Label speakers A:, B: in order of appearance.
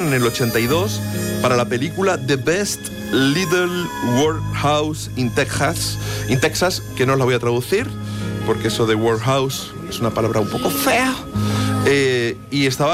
A: en el 82 para la película The Best Little Workhouse in Texas, que no os la voy a traducir, porque eso de workhouse es una palabra un poco fea, y estaba